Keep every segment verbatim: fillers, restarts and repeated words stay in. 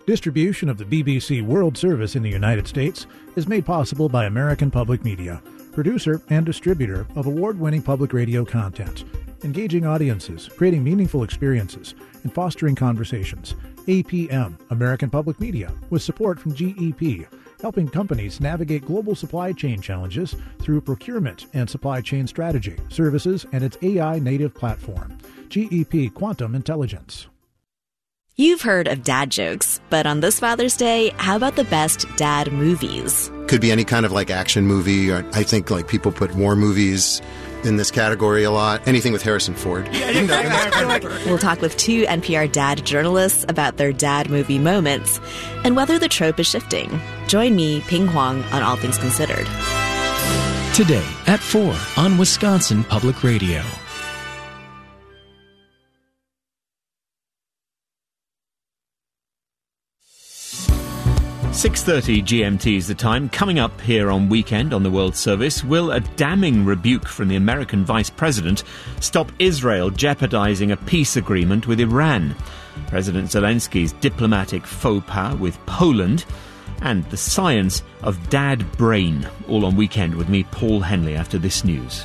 Distribution of the B B C World Service in the United States is made possible by American Public Media, producer and distributor of award-winning public radio content, engaging audiences, creating meaningful experiences, and fostering conversations. A P M, American Public Media, with support from G E P, helping companies navigate global supply chain challenges through procurement and supply chain strategy, services, and its A I-native platform. G E P Quantum Intelligence. You've heard of dad jokes, but on this Father's Day, how about the best dad movies? Could be any kind of like action movie. Or I think like people put war movies in this category a lot. Anything with Harrison Ford. We'll talk with two N P R dad journalists about their dad movie moments and whether the trope is shifting. Join me, Ping Huang, on All Things Considered. Today at four on Wisconsin Public Radio. six thirty G M T is the time. Coming up here on Weekend on the World Service, will a damning rebuke from the American Vice President stop Israel jeopardizing a peace agreement with Iran? President Zelensky's diplomatic faux pas with Poland, and the science of dad brain. All on Weekend with me, Paul Henley, after this news.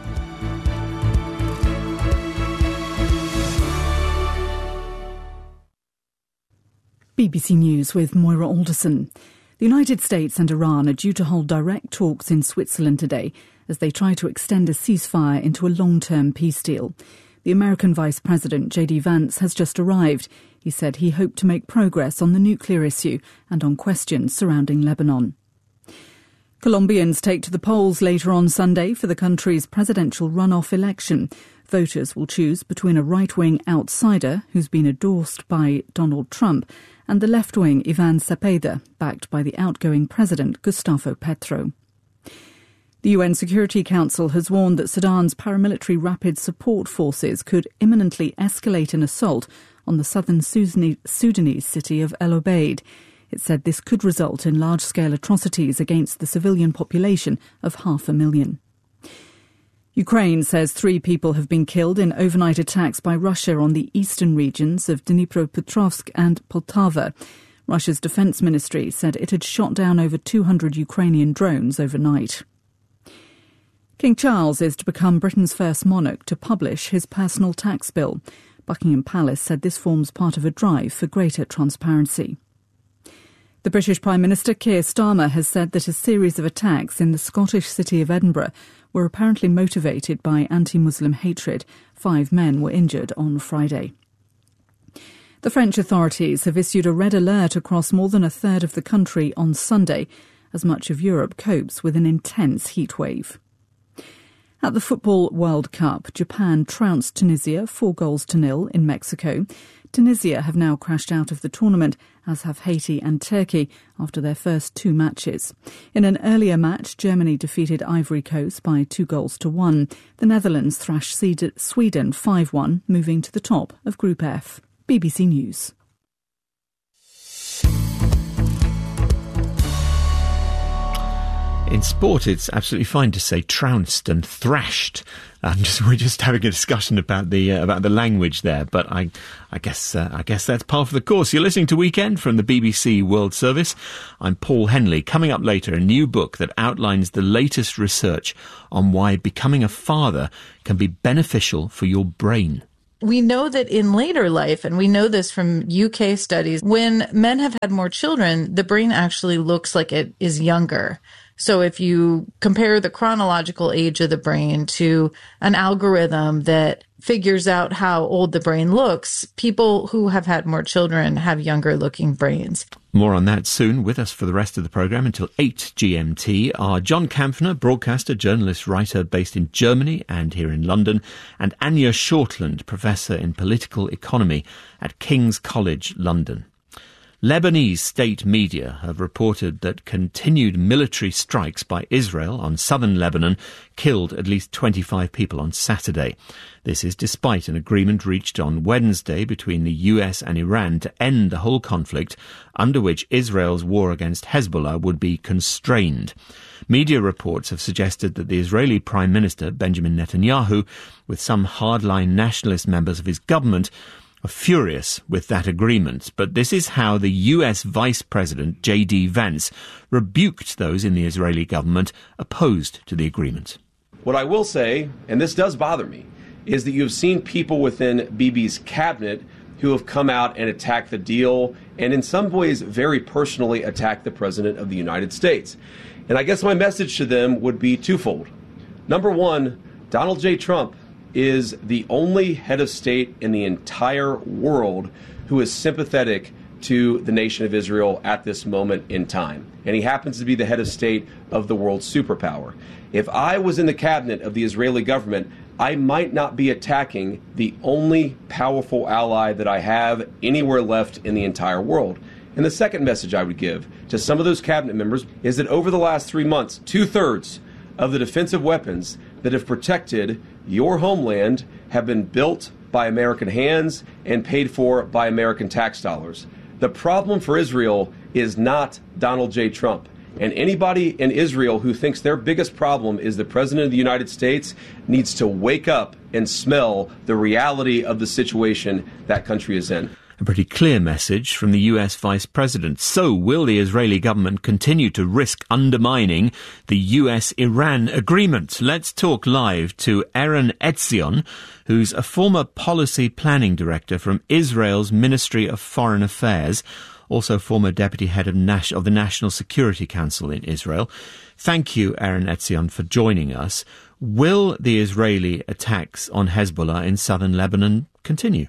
B B C News with Moira Alderson. The United States and Iran are due to hold direct talks in Switzerland today as they try to extend a ceasefire into a long-term peace deal. The American Vice President, J D Vance, has just arrived. He said he hoped to make progress on the nuclear issue and on questions surrounding Lebanon. Colombians take to the polls later on Sunday for the country's presidential runoff election. Voters will choose between a right-wing outsider who's been endorsed by Donald Trump and the left-wing Ivan Cepeda, backed by the outgoing president Gustavo Petro. The U N Security Council has warned that Sudan's paramilitary rapid support forces could imminently escalate an assault on the southern Sudanese city of El Obeid. It said this could result in large-scale atrocities against the civilian population of half a million. Ukraine says three people have been killed in overnight attacks by Russia on the eastern regions of Dnipropetrovsk and Poltava. Russia's defense ministry said it had shot down over two hundred Ukrainian drones overnight. King Charles is to become Britain's first monarch to publish his personal tax bill. Buckingham Palace said this forms part of a drive for greater transparency. The British Prime Minister Keir Starmer has said that a series of attacks in the Scottish city of Edinburgh were apparently motivated by anti-Muslim hatred. Five men were injured on Friday. The French authorities have issued a red alert across more than a third of the country on Sunday, as much of Europe copes with an intense heat wave. At the Football World Cup, Japan trounced Tunisia four goals to nil in Mexico. Tunisia have now crashed out of the tournament, as have Haiti and Turkey, after their first two matches. In an earlier match, Germany defeated Ivory Coast by two goals to one. The Netherlands thrashed Sweden five one, moving to the top of Group F. B B C News. In sport, it's absolutely fine to say trounced and thrashed. Um, just, we're just having a discussion about the uh, about the language there, but I, I guess uh, I guess that's part of the course. You're listening to Weekend from the B B C World Service. I'm Paul Henley. Coming up later, a new book that outlines the latest research on why becoming a father can be beneficial for your brain. We know that in later life, and we know this from U K studies, when men have had more children, the brain actually looks like it is younger. So if you compare the chronological age of the brain to an algorithm that figures out how old the brain looks, people who have had more children have younger looking brains. More on that soon. With us for the rest of the programme until eight G M T are John Kampfner, broadcaster, journalist, writer based in Germany and here in London, and Anya Shortland, professor in political economy at King's College, London. Lebanese state media have reported that continued military strikes by Israel on southern Lebanon killed at least twenty-five people on Saturday. This is despite an agreement reached on Wednesday between the U S and Iran to end the whole conflict, under which Israel's war against Hezbollah would be constrained. Media reports have suggested that the Israeli Prime Minister, Benjamin Netanyahu, with some hardline nationalist members of his government, are furious with that agreement, but this is how the U S Vice President, J D Vance, rebuked those in the Israeli government opposed to the agreement. What I will say, and this does bother me, is that you've seen people within Bibi's cabinet who have come out and attacked the deal and in some ways very personally attacked the President of the United States. And I guess my message to them would be twofold. Number one, Donald J. Trump is the only head of state in the entire world who is sympathetic to the nation of Israel at this moment in time. And he happens to be the head of state of the world's superpower. If I was in the cabinet of the Israeli government, I might not be attacking the only powerful ally that I have anywhere left in the entire world. And the second message I would give to some of those cabinet members is that over the last three months, two-thirds of the defensive weapons that have protected your homeland have been built by American hands and paid for by American tax dollars. The problem for Israel is not Donald J. Trump. And anybody in Israel who thinks their biggest problem is the President of the United States needs to wake up and smell the reality of the situation that country is in. A pretty clear message from the U S Vice President. So will the Israeli government continue to risk undermining the U S Iran agreement? Let's talk live to Aaron Etzion, who's a former policy planning director from Israel's Ministry of Foreign Affairs, also former deputy head of, Nas- of the National Security Council in Israel. Thank you, Aaron Etzion, for joining us. Will the Israeli attacks on Hezbollah in southern Lebanon continue?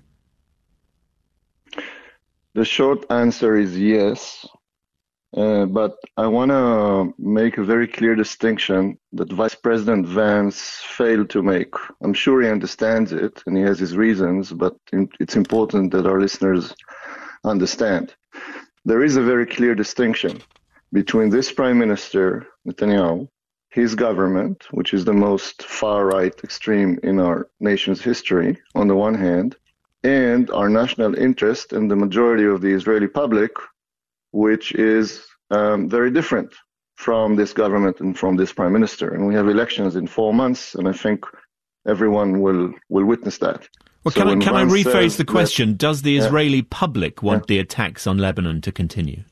The short answer is yes, uh, but I want to make a very clear distinction that Vice President Vance failed to make. I'm sure he understands it and he has his reasons, but it's important that our listeners understand. There is a very clear distinction between this Prime Minister, Netanyahu, his government, which is the most far-right extreme in our nation's history, on the one hand, and our national interest and the majority of the Israeli public, which is um, very different from this government and from this prime minister. And we have elections in four months, and I think everyone will, will witness that. Well, so can I, can I rephrase the question? That, Does the Israeli yeah, public want yeah. the attacks on Lebanon to continue?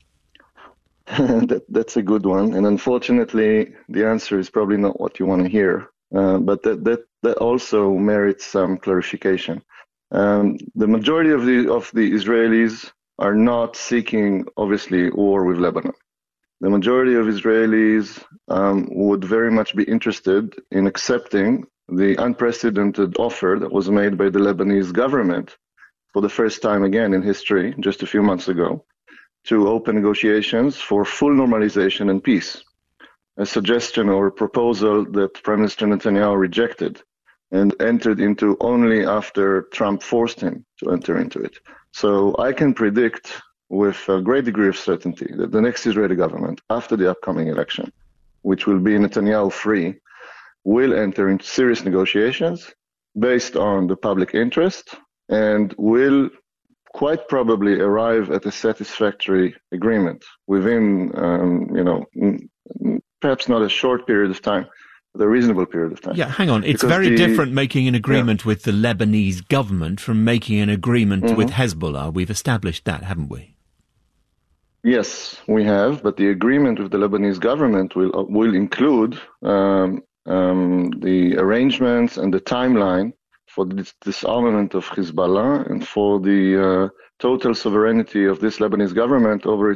that, that's a good one. And unfortunately, the answer is probably not what you want to hear. Uh, but that, that, that also merits some clarification. Um, the majority of the of the Israelis are not seeking, obviously, war with Lebanon. The majority of Israelis um, would very much be interested in accepting the unprecedented offer that was made by the Lebanese government for the first time again in history, just a few months ago, to open negotiations for full normalization and peace, a suggestion or a proposal that Prime Minister Netanyahu rejected and entered into only after Trump forced him to enter into it. So I can predict with a great degree of certainty that the next Israeli government, after the upcoming election, which will be Netanyahu-free, will enter into serious negotiations based on the public interest and will quite probably arrive at a satisfactory agreement within, um, you know, perhaps not a short period of time, a reasonable period of time. Yeah, hang on. It's because very the, different making an agreement yeah. with the Lebanese government from making an agreement mm-hmm. with Hezbollah. We've established that, haven't we? Yes, we have. But the agreement with the Lebanese government will uh, will include um, um, the arrangements and the timeline for the disarmament of Hezbollah and for the uh, total sovereignty of this Lebanese government over